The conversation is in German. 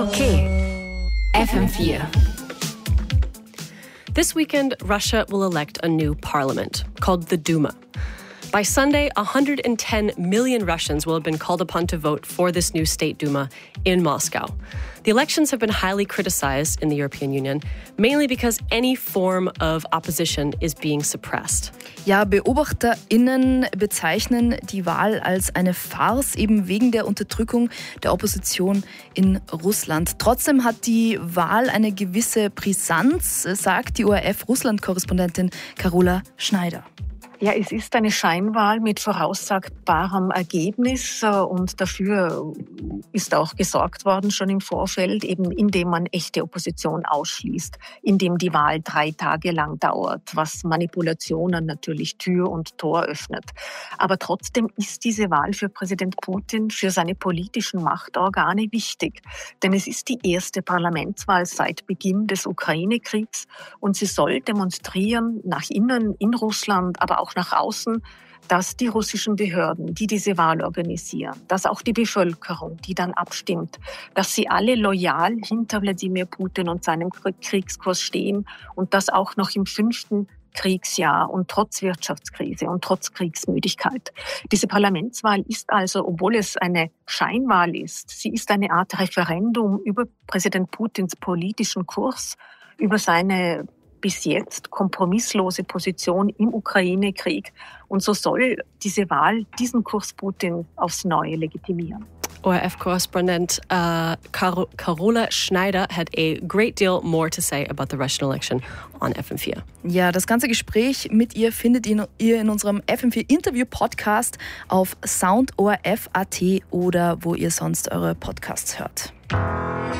Okay. FM4. This weekend, Russia will elect a new parliament called the Duma. By Sunday, 110 million Russians will have been called upon to vote for this new State Duma in Moscow. The elections have been highly criticized in the European Union, mainly because any form of opposition is being suppressed. Ja, BeobachterInnen bezeichnen die Wahl als eine Farce, eben wegen der Unterdrückung der Opposition in Russland. Trotzdem hat die Wahl eine gewisse Brisanz, sagt die ORF-Russland-Korrespondentin Carola Schneider. Ja, es ist eine Scheinwahl mit voraussagbarem Ergebnis und dafür ist auch gesorgt worden schon im Vorfeld, eben indem man echte Opposition ausschließt, indem die Wahl 3 Tage lang dauert, was Manipulationen natürlich Tür und Tor öffnet. Aber trotzdem ist diese Wahl für Präsident Putin, für seine politischen Machtorgane wichtig, denn es ist die erste Parlamentswahl seit Beginn des Ukraine-Kriegs und sie soll demonstrieren nach innen in Russland, aber auch nach außen, dass die russischen Behörden, die diese Wahl organisieren, dass auch die Bevölkerung, die dann abstimmt, dass sie alle loyal hinter Wladimir Putin und seinem Kriegskurs stehen und das auch noch im 5. Kriegsjahr und trotz Wirtschaftskrise und trotz Kriegsmüdigkeit. Diese Parlamentswahl ist also, obwohl es eine Scheinwahl ist, sie ist eine Art Referendum über Präsident Putins politischen Kurs, über seine bis jetzt kompromisslose Position im Ukraine-Krieg. Und so soll diese Wahl diesen Kurs Putin aufs Neue legitimieren. ORF-Correspondent Carola Schneider had a great deal more to say about the Russian election on FM4. Ja, das ganze Gespräch mit ihr findet ihr in unserem FM4-Interview-Podcast auf soundorf.at oder wo ihr sonst eure Podcasts hört.